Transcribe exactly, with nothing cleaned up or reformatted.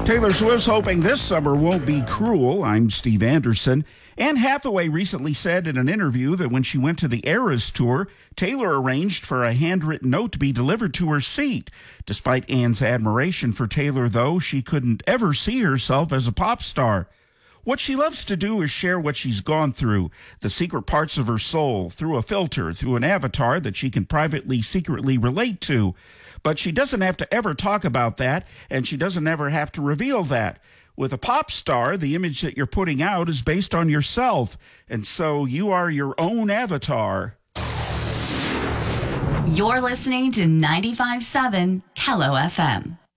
Taylor Swift's hoping this summer won't be cruel. I'm Steve Anderson. Anne Hathaway recently said in an interview that when she went to the Eras tour, Taylor arranged for a handwritten note to be delivered to her seat. Despite Anne's admiration for Taylor, though, she couldn't ever see herself as a pop star. What she loves to do is share what she's gone through, the secret parts of her soul, through a filter, through an avatar that she can privately, secretly relate to. But she doesn't have to ever talk about that, and she doesn't ever have to reveal that. With a pop star, the image that you're putting out is based on yourself, and so you are your own avatar. You're listening to ninety-five point seven Hello F M.